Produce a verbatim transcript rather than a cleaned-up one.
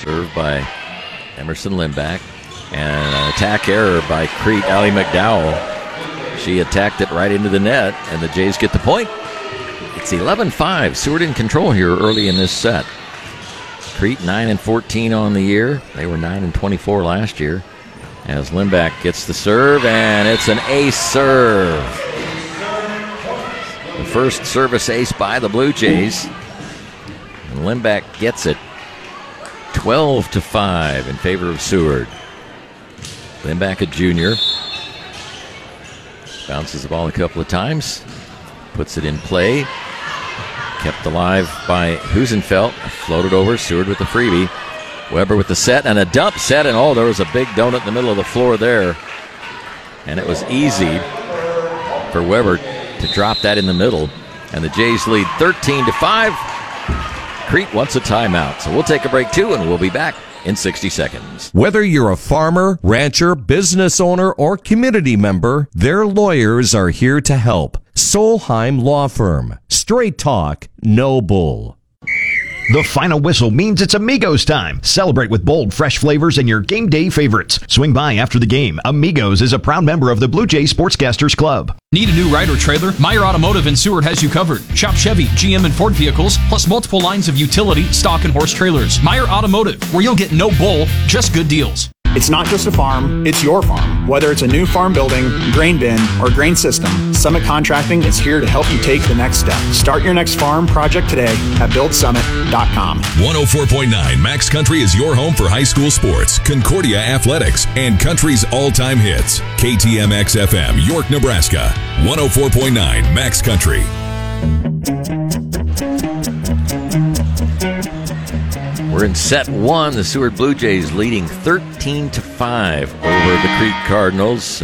Served by Emerson Lindback. And an attack error by Crete, Allie McDowell. She attacked it right into the net, and the Jays get the point. It's eleven five. Seward in control here early in this set. Crete nine and fourteen on the year. They were nine and twenty-four last year. As Lindback gets the serve, and it's an ace serve. The first service ace by the Blue Jays. And Lindback gets it twelve to five in favor of Seward. Lindback, a junior. Bounces the ball a couple of times. Puts it in play. Kept alive by Husenfeld. Floated over. Seward with the freebie. Weber with the set and a dump set. And oh, there was a big donut in the middle of the floor there. And it was easy for Weber to drop that in the middle. And the Jays lead thirteen to five. Crete wants a timeout. So we'll take a break too, and we'll be back in sixty seconds. Whether you're a farmer, rancher, business owner, or community member, their lawyers are here to help. Solheim Law Firm. Straight talk, no bull. The final whistle means it's Amigos time. Celebrate with bold, fresh flavors and your game day favorites. Swing by after the game. Amigos is a proud member of the Blue Jays Sportscasters Club. Need a new ride or trailer? Meyer Automotive in Seward has you covered. Shop Chevy, G M, and Ford vehicles, plus multiple lines of utility, stock, and horse trailers. Meyer Automotive, where you'll get no bull, just good deals. It's not just a farm, it's your farm. Whether it's a new farm building, grain bin, or grain system, Summit Contracting is here to help you take the next step. Start your next farm project today at build summit dot com. one oh four point nine Max Country is your home for high school sports, Concordia Athletics, and country's all-time hits. K T M X F M, York, Nebraska. one oh four point nine Max Country. We're in set one. The Seward Blue Jays leading thirteen to five over the Crete Cardinals.